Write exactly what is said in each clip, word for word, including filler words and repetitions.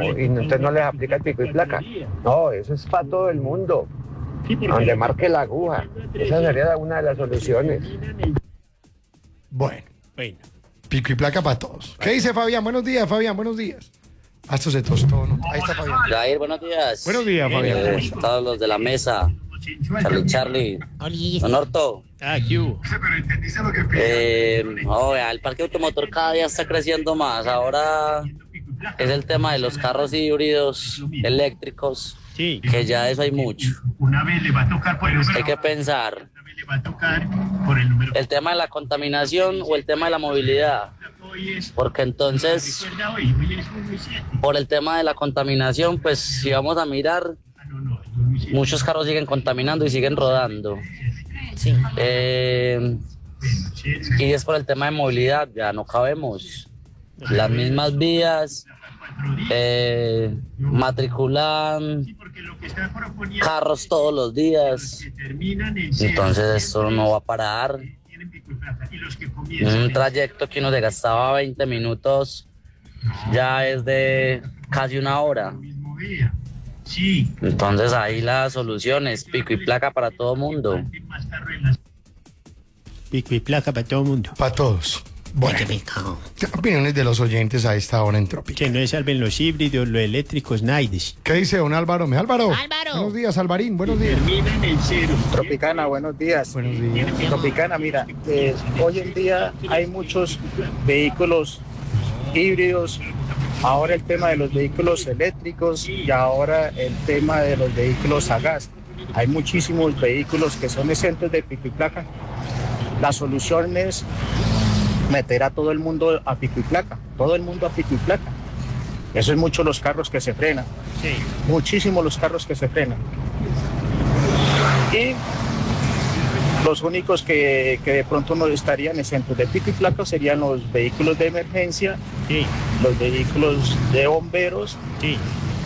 y entonces no les aplica el pico y placa. No, eso es para todo el mundo, donde marque la aguja. Esa sería una de las soluciones. Bueno, Bueno. pico y placa para todos. ¿Qué dice Fabián? Buenos días, Fabián, buenos días. Ah, esto se tostó, ¿no? Ahí está Fabián. Jair, buenos días. Buenos días, Fabián. Eh, todos los de la mesa. Charlie, Charlie. Don Orto. Ah, ¿qué hubo? Eh, oh, vea, el parque automotor cada día está creciendo más. Ahora es el tema de los carros híbridos eléctricos. Sí. Que ya eso hay mucho. Una vez le va a tocar por el número. Hay que pensar. Una vez le va a tocar por el número. El tema de la contaminación o el tema de la movilidad. Porque entonces, por el tema de la contaminación, pues si vamos a mirar, muchos carros siguen contaminando y siguen rodando. Sí. Eh, y es por el tema de movilidad, ya no cabemos. Las mismas vías eh, matriculan carros todos los días. Entonces esto no va a parar. Un trayecto que uno se gastaba veinte minutos ya es de casi una hora. Entonces ahí la solución es pico y placa para todo mundo. Pico y placa para todo el mundo. Para todos. Bueno, opiniones de los oyentes a esta hora en Trópica. Que no se salven los híbridos, los eléctricos, naides. ¿Qué dice don Álvaro? ¿Me Álvaro? Álvaro. Buenos días, Alvarín, buenos días. Tropicana, buenos días. Buenos días. Tropicana, mira, eh, hoy en día hay muchos vehículos híbridos, ahora el tema de los vehículos eléctricos y ahora el tema de los vehículos a gas. Hay muchísimos vehículos que son exentos de pico y placa. La solución es meter a todo el mundo a pico y placa, todo el mundo a pico y placa. Eso es mucho los carros que se frenan, Sí. muchísimo los carros que se frenan. Y los únicos que, que de pronto no estarían exentos de pico y placa serían los vehículos de emergencia, Sí. los vehículos de bomberos Sí.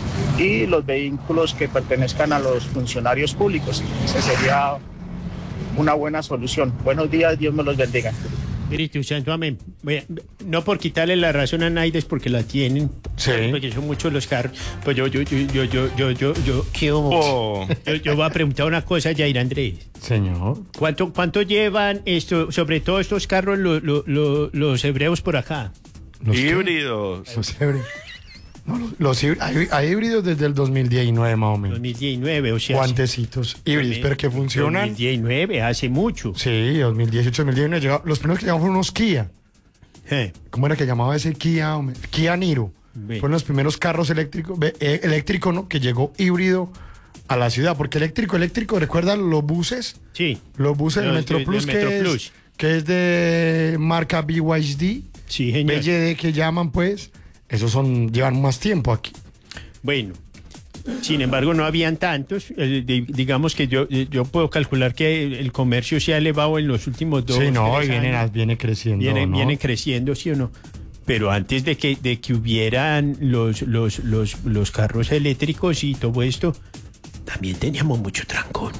y los vehículos que pertenezcan a los funcionarios públicos. Esa sería una buena solución. Buenos días, Dios me los bendiga. Espíritu Santo, amén. Bueno, no por quitarle la razón a Naides porque la tienen, Sí. porque son muchos los carros. Pues yo, yo, yo, yo, yo, yo, yo, yo, ¿qué hubo? Oh, yo, yo voy a preguntar una cosa, Jair Andrés. señor. ¿Cuánto, cuánto llevan esto, sobre todo estos carros, lo- lo- lo- los hebreos por acá? ¿Los qué? Híbridos. Los híbridos. No, los, los híbridos, hay, hay híbridos desde el dos mil diecinueve más o menos. dos mil diecinueve, o sea... Guantecitos híbridos, pero que funcionan. dos mil diecinueve, hace mucho. Sí, dos mil dieciocho, dos mil diecinueve. llegaba- Los primeros que llegaron fueron unos Kia. Eh, ¿Cómo era que llamaba ese Kia? hombre? Kia Niro. Ve. Fueron los primeros carros eléctricos, ve, eh, eléctrico, ¿no? Que llegó híbrido a la ciudad. Porque eléctrico, eléctrico, ¿recuerdan los buses? Sí. Los buses del Los Metro de- Plus, del que, Metro es, que es de marca B Y D, Sí, señor. B Y D que llaman, pues. Esos son, llevan más tiempo aquí. Bueno, sin embargo, no habían tantos. Eh, di- digamos que yo, eh, yo puedo calcular que el comercio se ha elevado en los últimos dos sí, no, tres y viene, años. viene creciendo. Viene, ¿no? viene creciendo, ¿sí o no? Pero antes de que, de que hubieran los, los, los, los carros eléctricos y todo esto, también teníamos mucho trancón.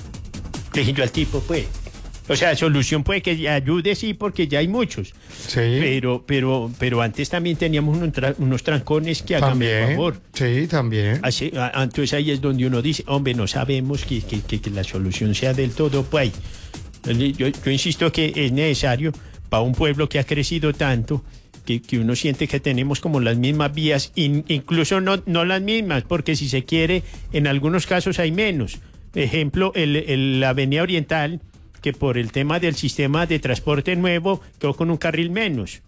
Le dije yo al tipo, pues. O sea, solución puede que ayude, sí, porque ya hay muchos. Sí. Pero, pero, pero antes también teníamos unos, tra- unos trancones que háganme el También. favor. Sí, también. Así, a- entonces ahí es donde uno dice, hombre, no sabemos que, que, que- que la solución sea del todo, pues. Yo, yo insisto que es necesario para un pueblo que ha crecido tanto, que, que uno siente que tenemos como las mismas vías, in- incluso no, no las mismas, porque si se quiere, en algunos casos hay menos. Ejemplo, el, el- la Avenida Oriental, que por el tema del sistema de transporte nuevo quedó con un carril menos.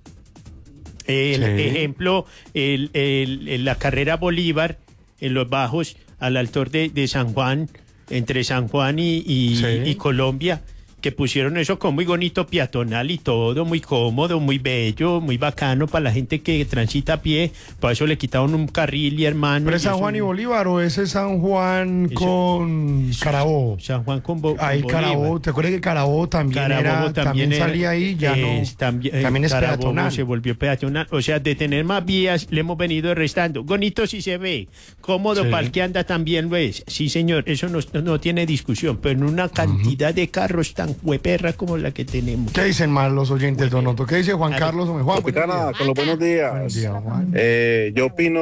El Sí. ejemplo, el, el- el- la carrera Bolívar en los bajos al altor de, de San Juan, entre San Juan y, y- Sí. y Colombia, que pusieron eso con muy bonito peatonal y todo, muy cómodo, muy bello, muy bacano para la gente que transita a pie. Por eso le quitaron un carril y hermano. ¿Pero es y San eso- Juan y Bolívar o ese es San Juan Eso- con Carabobo? San Juan con, Bo- con Ahí Bolívar. Carabobo, ¿te acuerdas que Carabobo también Carabobo era, también, era- salía ahí? Ya es, no. también, también es Carabobo peatonal. se volvió peatonal. O sea, de tener más vías le hemos venido restando. Bonito si se ve, cómodo Sí. para el que anda también lo es. Sí, señor, eso no, no tiene discusión, pero en una cantidad de carros tan hueperra como la que tenemos. ¿Qué dicen más los oyentes, Don Otto? ¿Qué dice Juan Dale. Carlos? Juan, buenos Tropicana, días. con los buenos días. Buenos días, Juan. Eh, yo opino